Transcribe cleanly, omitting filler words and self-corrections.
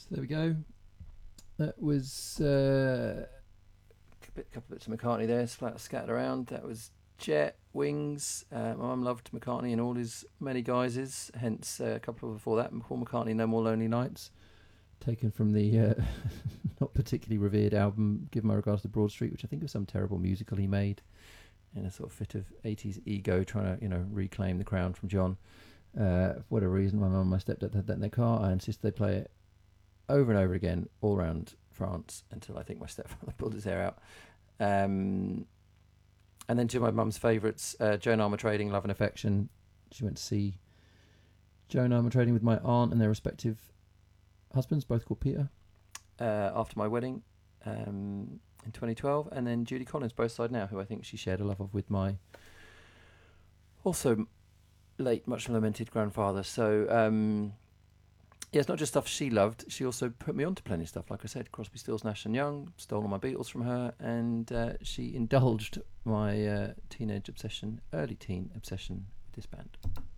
So there we go. That was couple bits of McCartney there, scattered around. That was Jet, Wings. My mum loved McCartney in all his many guises, hence a couple before that, Paul McCartney, No More Lonely Nights, taken from the not particularly revered album Give My Regards to Broad Street, which I think was some terrible musical he made in a sort of fit of 80s ego, trying to reclaim the crown from John. For whatever reason, my mum and my stepdad had that in their car. I insist they play it over and over again all around France until I think my stepfather pulled his hair out. And then two of my mum's favourites, Joan Armatrading, Love and Affection. She went to see Joan Armatrading with my aunt and their respective husbands, both called Peter, after my wedding in 2012. And then Judy Collins, Both Side Now, who I think she shared a love of with my also late, much lamented grandfather. So yeah, it's not just stuff she loved. She also put me on to plenty of stuff. Like I said, Crosby, Stills, Nash & Young, stole all my Beatles from her, and she indulged my early teen obsession with this band.